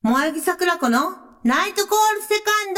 萌木桜子のナイトコールセカン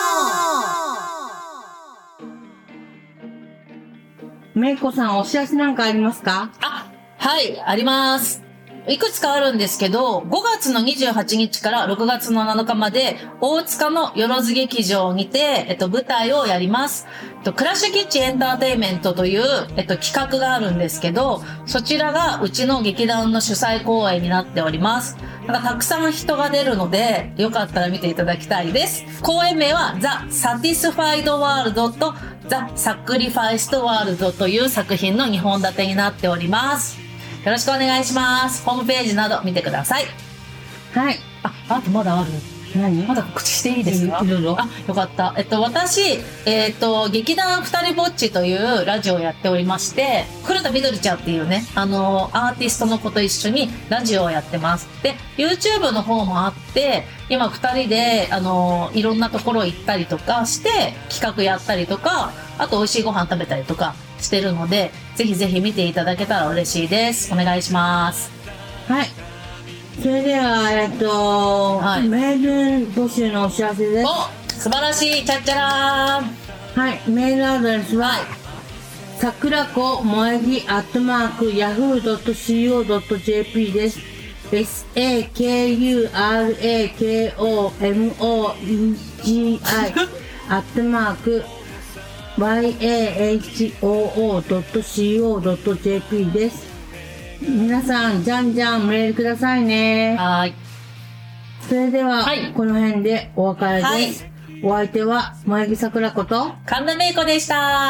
ド。めいこさん、お知らせなんかありますか？ はい、あります。いくつかあるんですけど、5月の28日から6月の7日まで、大塚のよろず劇場にて、舞台をやります。クラッシュキッチンエンターテイメントという、企画があるんですけど、そちらがうちの劇団の主催公演になっております。たくさん人が出るので、よかったら見ていただきたいです。公演名は、ザ・サティスファイド・ワールドと、ザ・サクリファイスト・ワールドという作品の2本立てになっております。よろしくお願いします。ホームページなど見てください。 はい。 あとまだある。 何？ まだ告知していいですか？ どうぞ。 よかった。私、劇団二人ぼっちというラジオをやっておりまして、古田みどりちゃんっていうね、アーティストの子と一緒にラジオをやってます。で、YouTube の方もあって、今二人で、いろんなところ行ったりとかして、企画やったりとか、あと美味しいご飯食べたりとかしてるので、ぜひぜひ見ていただけたら嬉しいです。お願いします。 はい。それでは、メール募集のお知らせです。 素晴らしい。チャッチャラーン。 はい。メールアドレスは、さくらこもえぎ@yahoo.co.jp です。sakurakomoegi@yahoo.co.jp です。皆さん、じゃんじゃんメールくださいね。 はい。 それでは、この辺でお別れです。お相手は、萌木桜子と神田芽衣子でした。